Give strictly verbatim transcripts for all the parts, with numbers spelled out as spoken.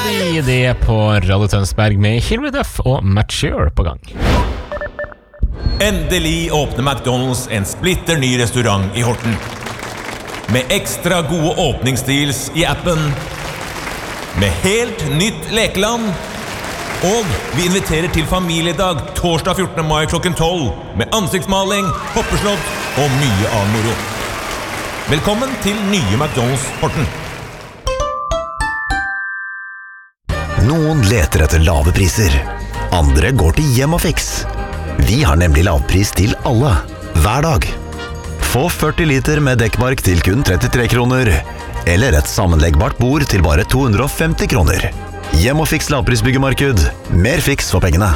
Melody, det er på Radio Tønsberg med Hilary Duff og Mature på gang. Endelig åpner McDonald's en splitter ny restaurant i Horten. Med ekstra gode åpningsstils i appen, med helt nytt lekeland, og vi inviterer til familiedag torsdag fjortende mai klokken tolv, med ansiktsmaling, hoppeslott og mye annen moro. Velkommen til nye McDonald's Horten. Noen leter etter lave priser. Andre går til Hjem og Fix. Vi har nemlig lavpris til alle, hver dag. Få førti liter med dekkmark til kun trettitre kroner, eller et sammenleggbart bord til bare to hundre og femti kroner. Hjem og Fix lavprisbyggemarked. Mer fiks for pengene.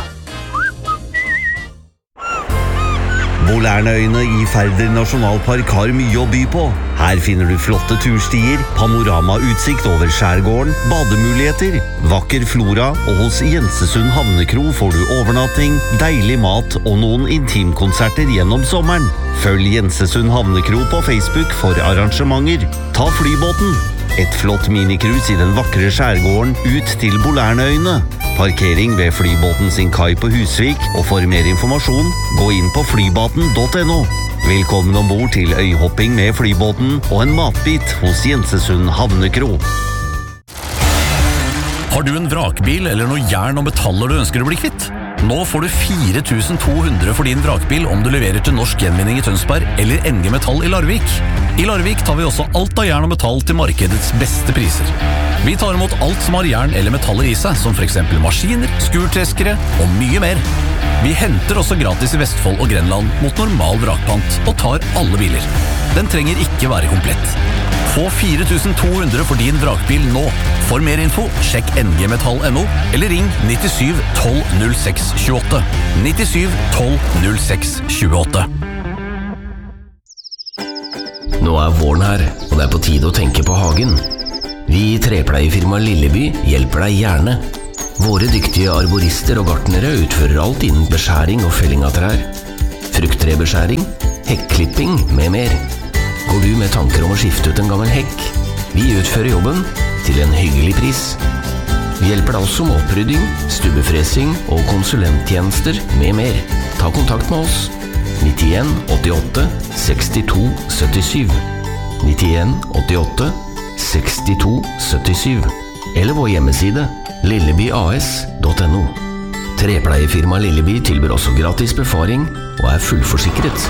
Bolærneøyene i Færder Nasjonalpark har mye å by på. Her finner du flotte turstier, panoramautsikt over skjærgården, bademuligheter, vakker flora, og hos Jensesund Havnekro får du overnatting, deilig mat og noen intimkonserter gjennom sommeren. Følg Jensesund Havnekro på Facebook for arrangementer. Ta flybåten! Et flott minikrus i den vakre skjærgården ut til Bolærneøyene. Parkering ved flybåten sin kai på Husvik, og for mer informasjon, gå inn på flybaten punktum no. Velkommen ombord til øyhopping med flybåten og en matbit hos Jensesund Havnekro. Har du en vrakbil eller noe jern og metaller du ønsker å bli kvitt? Nå får du fire tusen to hundre for din vrakbil om du leverer til Norsk Gjenvinning i Tønsberg eller N G Metall i Larvik. I Larvik tar vi også alt av jern og metall til markedets beste priser. Vi tar imot alt som har jern eller metaller i seg, som for eksempel maskiner, skurtreskere og mye mer. Vi henter også gratis i Vestfold og Grenland mot normal vrakpant og tar alle biler. Den trenger ikke være komplett. Få fire tusen to hundre for din vrakbil nå. For mer info, sjekk N G Metall punktum no eller ring nittisju tolv null seks tjueåtte. nittisju tolv null seks tjueåtte. Nå er våren her, og det er på tide å tenke på hagen. Vi i trepleiefirma Lilleby hjelper deg gjerne. Våre dyktige arborister og gartnere utfører alt innen beskjæring og felling av trær. Frukttrebeskjæring, hekklipping med mer. Går du med tanker om å skifte ut en gammel hekk? Vi utfører jobben til en hyggelig pris. Vi hjelper deg også med opprydding, stubbefresing og konsulenttjenester med mer. Ta kontakt med oss. nittien åttiåtte sekstito syttisju. nittien åttiåtte sekstito syttisju. Eller vår hjemmeside lillebyas punktum no. Trepleiefirma Lilleby tilbyr også gratis befaring og er fullforsikret.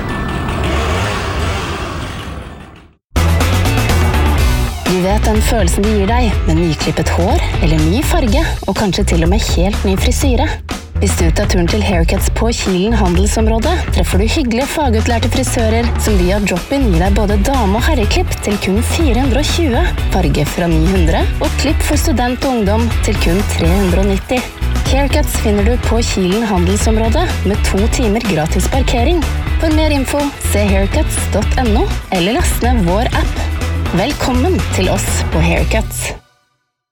Du vet den følelsen det gir deg med nyklippet hår eller ny farge, og kanskje til og med helt ny frisyre. Hvis du tar turen til Haircuts på Kilen handelsområde, treffer du hyggelige fagutlærte frisører som via drop-in gir deg både dame- og herreklipp til kun fire hundre og tjue, farge fra ni hundre og klipp for student og ungdom til kun tre hundre og nitti. Haircuts finner du på Kilen handelsområde med to timer gratis parkering. For mer info, se haircuts punktum no eller last ned vår app. Velkommen til oss på Haircuts.